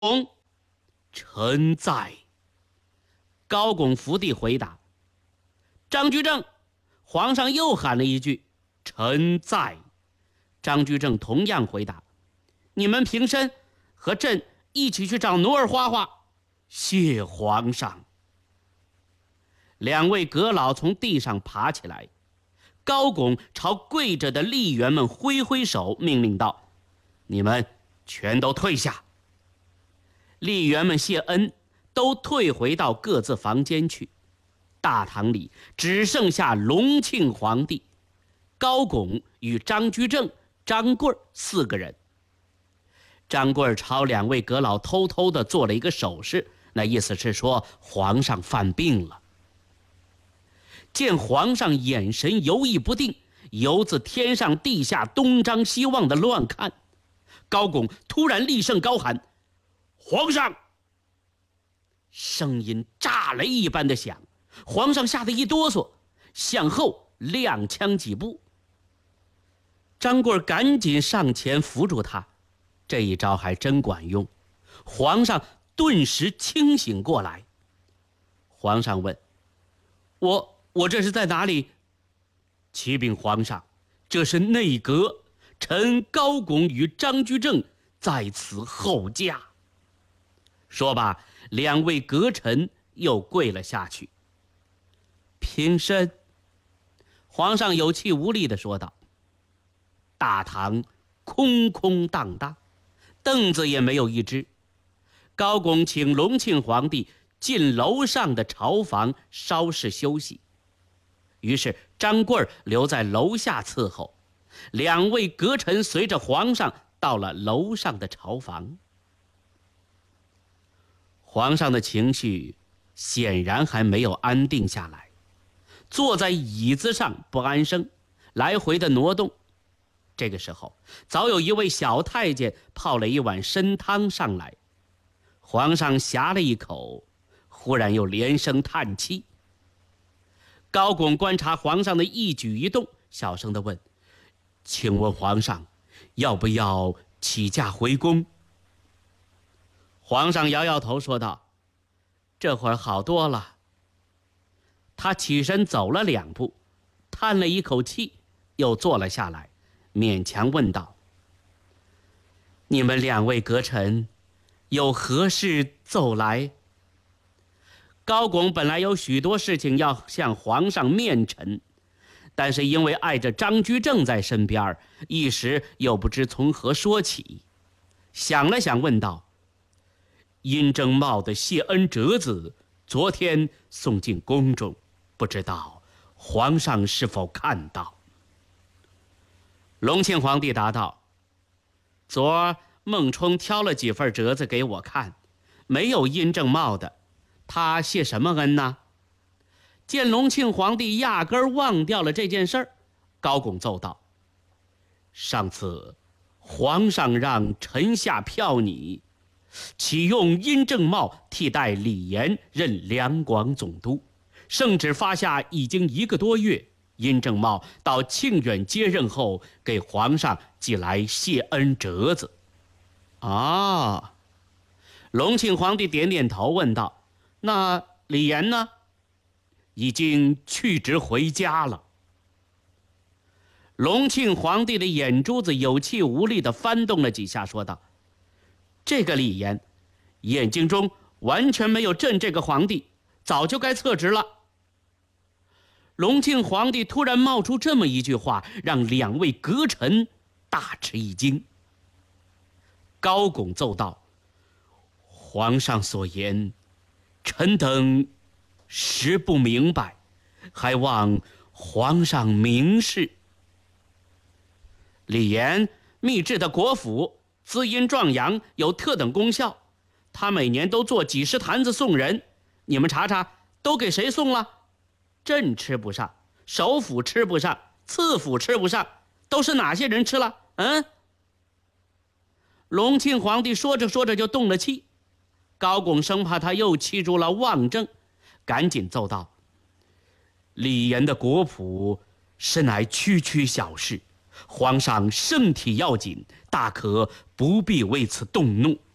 公，臣在。高拱伏地回答。张居正，皇上又喊了一句：“臣在。”张居正同样回答：“你们平身，和朕一起去找努尔花花。”谢皇上。两位阁老从地上爬起来，高拱朝跪着的吏员们挥挥手，命令道：“你们全都退下。”吏员们谢恩，都退回到各自房间去。大堂里只剩下隆庆皇帝、高拱与张居正、张贵4个人。张贵朝两位阁老偷偷地做了一个手势，那意思是说皇上犯病了。见皇上眼神游移不定，游自天上地下东张西望的乱看，高拱突然厉声高喊：“皇上！”声音炸雷一般的响，皇上吓得一哆嗦，向后踉跄几步。张贵赶紧上前扶住他，这一招还真管用，皇上顿时清醒过来。皇上问：“我这是在哪里？”启禀皇上，这是内阁，臣高拱与张居正在此候驾。说罢，两位阁臣又跪了下去。平身。皇上有气无力地说道。大堂空空荡荡，凳子也没有一只。高拱请隆庆皇帝进楼上的朝房稍事休息，于是张贵留在楼下伺候，两位阁臣随着皇上到了楼上的朝房。皇上的情绪显然还没有安定下来，坐在椅子上不安生，来回的挪动。这个时候，早有一位小太监泡了一碗参汤上来。皇上呷了一口，忽然又连声叹气。高拱观察皇上的一举一动，小声地问：“请问皇上，要不要起驾回宫？”皇上摇摇头说道：“这会儿好多了。”他起身走了2步，叹了一口气，又坐了下来，勉强问道：“你们2位阁臣有何事奏来？”高拱本来有许多事情要向皇上面陈，但是因为碍着张居正在身边，一时又不知从何说起。想了想，问道：“殷正茂的谢恩折子昨天送进宫中，不知道皇上是否看到？”隆庆皇帝答道：“昨儿孟冲挑了几份折子给我看，没有殷正茂的，他谢什么恩呢？”见隆庆皇帝压根儿忘掉了这件事儿，高拱奏道：“上次皇上让臣下票拟，启用殷正茂替代李严任两广总督，圣旨发下已经1个多月，殷正茂到庆远接任后，给皇上寄来谢恩折子。”啊，隆庆皇帝点点头，问道：“那李严呢？”“已经去职回家了。”隆庆皇帝的眼珠子有气无力地翻动了几下，说道：“这个李严，眼睛中完全没有朕这个皇帝，早就该撤职了。”隆庆皇帝突然冒出这么一句话，让2位阁臣大吃一惊。高拱奏道：“皇上所言，臣等实不明白，还望皇上明示。”李严秘制的国府，滋阴壮阳，有特等功效。他每年都做几十坛子送人，你们查查，都给谁送了？朕吃不上，首辅吃不上，次辅吃不上，都是哪些人吃了？隆庆皇帝说着说着就动了气，高拱生怕他又气出了妄症，赶紧奏道：“李严的国谱是乃区区小事，皇上身体要紧，大可不必为此动怒。”